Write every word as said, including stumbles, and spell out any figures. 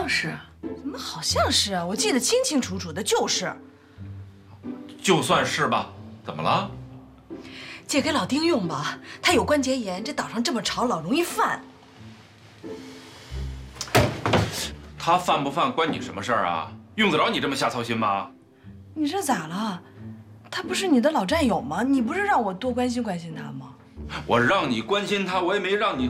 像是， 怎么好像是啊？我记得清清楚楚的，就是。 就算是吧，怎么了？ 借给老丁用吧，他有关节炎，这岛上这么潮，老容易犯。 他犯不犯关你什么事儿啊？用得着你这么瞎操心吗？ 你这咋了？他不是你的老战友吗？你不是让我多关心关心他吗？ 我让你关心他，我也没让你